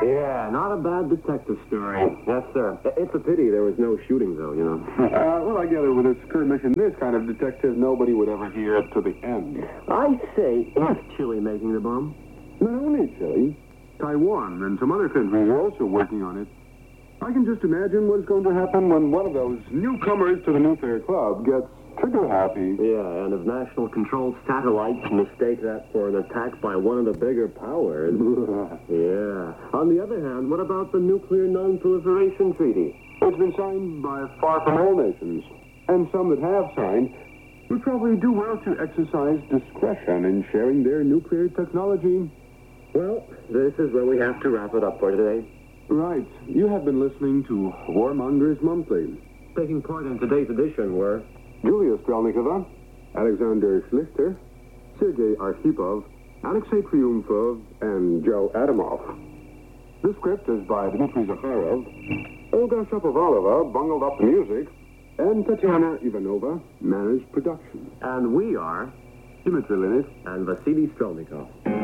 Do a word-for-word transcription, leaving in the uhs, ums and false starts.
Yeah, not a bad detective story. Yes, sir. It's a pity there was no shooting, though, you know. Uh, well, I gather with this current mission, this kind of detective, nobody would ever hear it to the end. I say, is Chile making the bomb? Not only Chile, Taiwan and some other countries are also working on it. I can just imagine what's going to happen when one of those newcomers to the nuclear club gets trigger happy. Yeah, and if national controlled satellites mistake that for an attack by one of the bigger powers. Yeah. On the other hand, what about the Nuclear Non-Proliferation Treaty? It's been signed by far from all nations, and some that have signed would probably do well to exercise discretion in sharing their nuclear technology. Well, this is where we have to wrap it up for today. Right. You have been listening to Warmongers Monthly. Taking part in today's edition were Julia Strelnikova, Alexander Schlichter, Sergei Arkhipov, Alexei Triumphov, and Joe Adamov. The script is by Dmitry Zakharov. Olga Shapovalova bungled up the music, and Tatiana Ivanova managed production. And we are Dmitry Linus and Vasily Strelnikov.